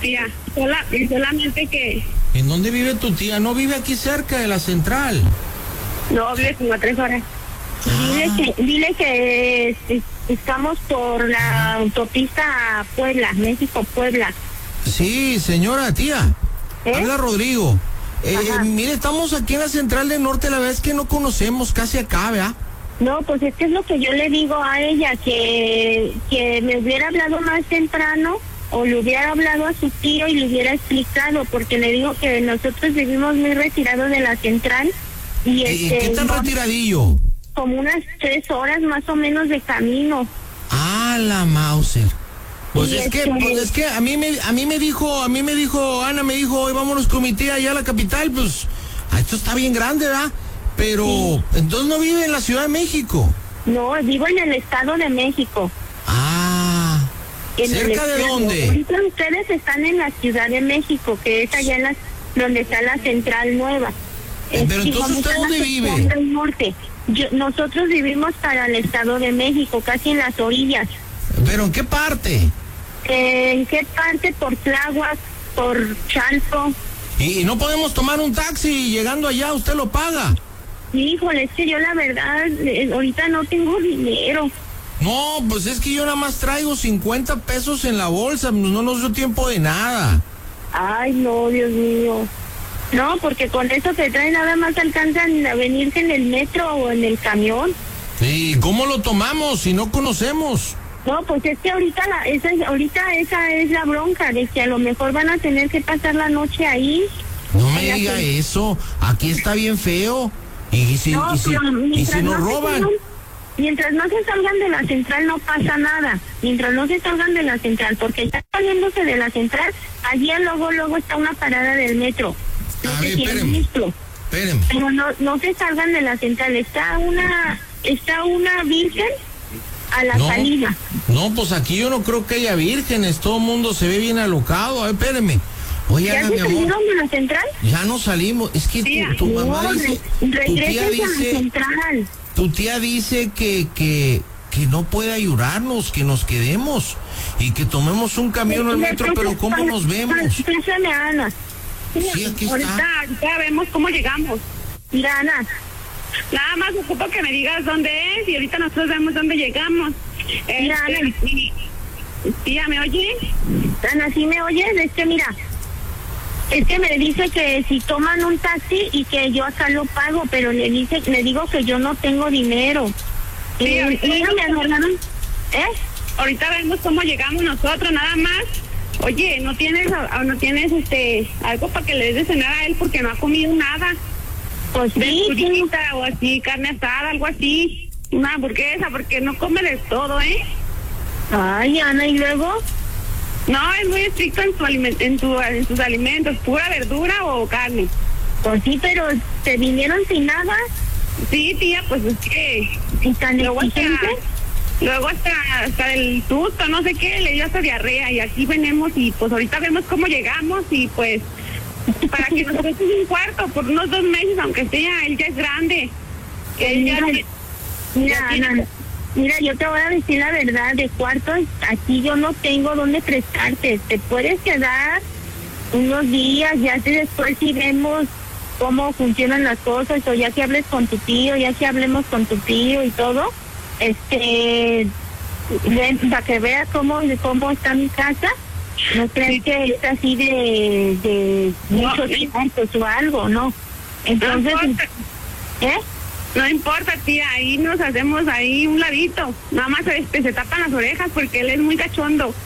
tía. Solamente que... ¿En dónde vive tu tía? ¿No vive aquí cerca de la central? No, vive como a 3 horas. Dile que estamos por la autopista Puebla, México-Puebla. Sí, señora, tía. Habla Rodrigo. Mire, estamos aquí en la central del norte, la verdad es que no conocemos casi acá, ¿verdad? No, pues es que es lo que yo le digo a ella, que me hubiera hablado más temprano o le hubiera hablado a su tío y le hubiera explicado, porque le digo que nosotros vivimos muy retirados de la central. Y ¿qué tan retiradillo? Como unas 3 horas más o menos de camino. Ah, la Mauser. Pues Y es que a mí me dijo Ana, me dijo, hoy vámonos con mi tía allá a la capital, pues esto está bien grande, ¿verdad? Pero entonces no vive en la Ciudad de México. No, vivo en el Estado de México. Ah, ¿cerca de dónde? Ahorita ustedes están en la Ciudad de México, que es allá donde está la central nueva. Pero entonces, ¿usted dónde vive? Del norte. Nosotros vivimos para el Estado de México, casi en las orillas. ¿Pero en qué parte? ¿En qué parte? Por Tláhuac, por Chalco. ¿Y no podemos tomar un taxi y llegando allá usted lo paga? Híjole, es que yo la verdad, ahorita no tengo dinero. No, pues es que yo nada más traigo 50 pesos en la bolsa, pues no nos dio tiempo de nada. Ay, no, Dios mío. No, porque con eso que trae nada más alcanzan a venirse en el metro o en el camión. ¿Y cómo lo tomamos si no conocemos? No, pues es que ahorita esa es la bronca, de que a lo mejor van a tener que pasar la noche ahí. No me diga eso, aquí está bien feo. ¿Y si nos roban? Mientras no se salgan de la central no pasa nada. Mientras no se salgan de la central, porque ya saliéndose de la central, allí luego está una parada del metro. A ver, espérenme. Pero no se salgan de la central. Está una virgen a la salida. No, pues aquí yo no creo que haya vírgenes, todo el mundo se ve bien alocado. A ver, espéreme. Oye, ¿Ya se salieron de la central? Ya no salimos, es que tu mamá dice, tu tía dice que no puede ayudarnos, que nos quedemos y que tomemos un camión al metro, pero ¿cómo nos vemos? Pásame a Ana. Sí, aquí está. Ahorita vemos cómo llegamos. Mira, Ana. Nada más ocupo que me digas dónde es y ahorita nosotros vemos dónde llegamos. Mira, Ana. Tía, ¿me oye? Ana, ¿sí me oyes? Es que me dice que si toman un taxi y que yo acá lo pago, pero le digo que yo no tengo dinero. Sí, ahorita vemos cómo llegamos nosotros, nada más. Oye, ¿no tienes algo para que le des de cenar a él porque no ha comido nada? Pues sí, o así, carne asada, algo así, una hamburguesa, porque no come de todo, ¿eh? Ay, Ana, ¿y luego? No, es muy estricto en sus alimentos, pura verdura o carne. Pues sí, pero ¿te vinieron sin nada? Sí, tía, pues es que... ¿Y tan exigente? Luego hasta el susto, no sé qué, le dio hasta diarrea y aquí venimos y pues ahorita vemos cómo llegamos y pues para que nos presten un cuarto por unos 2 meses, aunque sea, él ya es grande. Mira, yo te voy a decir la verdad, de cuartos aquí yo no tengo dónde prestarte. Te puedes quedar unos días, ya después si vemos cómo funcionan las cosas, o ya que hables con tu tío, ya que hablemos con tu tío y todo, para que veas cómo está mi casa. No crees que es así de muchos cuartos o algo, ¿no? Entonces, No importa, tía, ahí nos hacemos ahí un ladito. Nada más se tapan las orejas porque él es muy cachondo.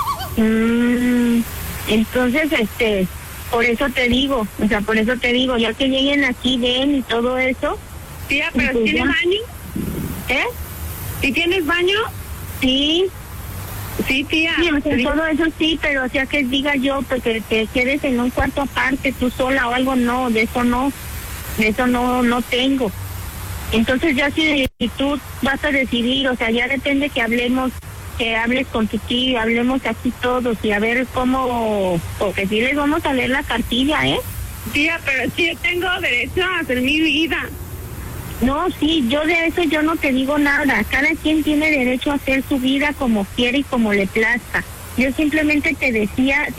Entonces, por eso te digo, ya que lleguen aquí, ven y todo eso. Tía, ¿pero pues tienes baño? ¿Y tienes baño? Sí. Sí, tía. Sí, todo eso sí, pero o sea que diga yo, porque te quedes en un cuarto aparte tú sola o algo, no, de eso no tengo. Entonces ya si tú vas a decidir, o sea, ya depende que hables con tu tío, hablemos aquí todos y a ver cómo, porque sí les vamos a leer la cartilla, Tía, pero sí yo tengo derecho a hacer mi vida. No, sí, yo de eso yo no te digo nada. Cada quien tiene derecho a hacer su vida como quiere y como le plazca. Yo simplemente te decía